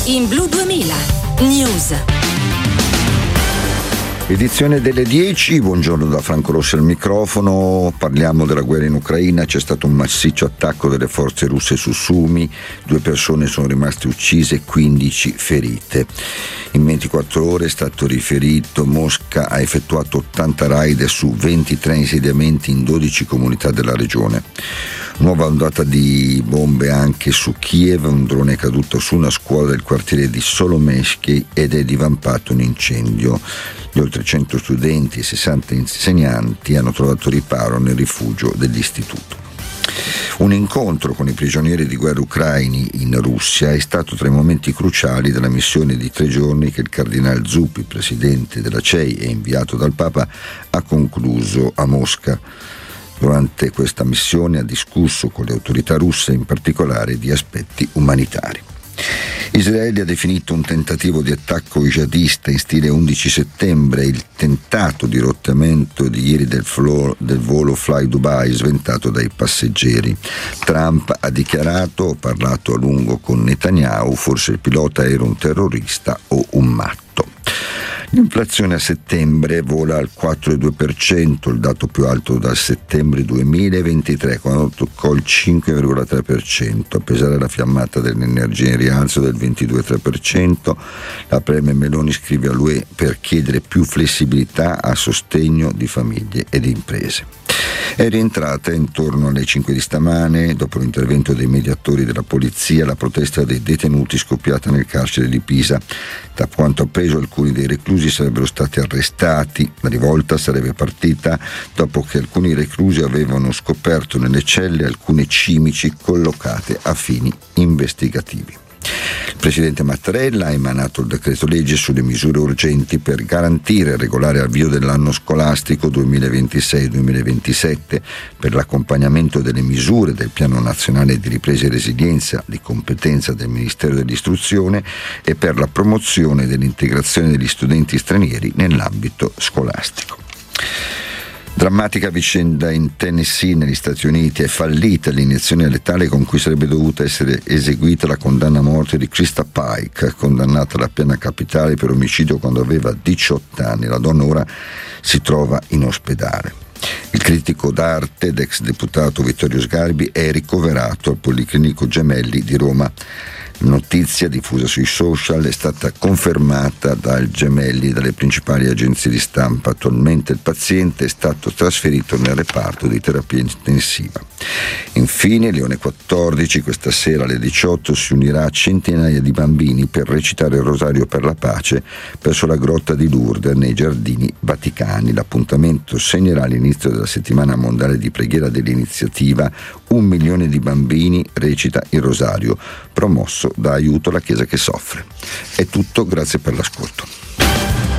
in Blu 2000 News. Edizione delle 10, buongiorno da Franco Rossi al microfono. Parliamo della guerra in Ucraina. C'è stato un massiccio attacco delle forze russe su Sumi, 2 persone sono rimaste uccise e 15 ferite. In 24 ore è stato riferito Mosca ha effettuato 80 raid su 23 insediamenti in 12 comunità della regione. Nuova ondata di bombe anche su Kiev, un drone è caduto su una scuola del quartiere di Solomesky ed è divampato un incendio. Gli oltre 100 studenti e 60 insegnanti hanno trovato riparo nel rifugio dell'istituto. Un incontro con i prigionieri di guerra ucraini in Russia è stato tra i momenti cruciali della missione di 3 giorni che il cardinale Zuppi, presidente della CEI e inviato dal Papa, ha concluso a Mosca. Durante questa missione ha discusso con le autorità russe, in particolare di aspetti umanitari. Israele ha definito un tentativo di attacco jihadista in stile 11 settembre il tentato dirottamento di ieri del volo Fly Dubai sventato dai passeggeri. Trump ha dichiarato, ho parlato a lungo con Netanyahu, forse il pilota era un terrorista o un matto. L'inflazione a settembre vola al 4,2%, il dato più alto dal settembre 2023, quando toccò il 5,3%. A pesare la fiammata dell'energia in rialzo del 22,3%, la Premier Meloni scrive all'UE per chiedere più flessibilità a sostegno di famiglie ed imprese. È rientrata intorno alle 5 di stamane, dopo l'intervento dei mediatori della polizia, la protesta dei detenuti scoppiata nel carcere di Pisa. Da quanto appreso, alcuni dei reclusi sarebbero stati arrestati. La rivolta sarebbe partita dopo che alcuni reclusi avevano scoperto nelle celle alcune cimici collocate a fini investigativi. Il presidente Mattarella ha emanato il decreto legge sulle misure urgenti per garantire il regolare avvio dell'anno scolastico 2026-2027 per l'accompagnamento delle misure del Piano Nazionale di Ripresa e Resilienza di competenza del Ministero dell'Istruzione e per la promozione dell'integrazione degli studenti stranieri nell'ambito scolastico. Drammatica vicenda in Tennessee, negli Stati Uniti. È fallita l'iniezione letale con cui sarebbe dovuta essere eseguita la condanna a morte di Krista Pike, condannata alla pena capitale per omicidio quando aveva 18 anni. La donna ora si trova in ospedale. Il critico d'arte ed ex deputato Vittorio Sgarbi è ricoverato al Policlinico Gemelli di Roma. La notizia diffusa sui social è stata confermata dal Gemelli e dalle principali agenzie di stampa. Attualmente il paziente è stato trasferito nel reparto di terapia intensiva. Infine, Leone 14, questa sera alle 18 si unirà a centinaia di bambini per recitare il Rosario per la pace presso la grotta di Lourdes nei Giardini Vaticani. L'appuntamento segnerà l'inizio della settimana mondiale di preghiera dell'iniziativa 1 milione di bambini recita il Rosario, promosso da Aiuto alla Chiesa che soffre. È tutto, grazie per l'ascolto.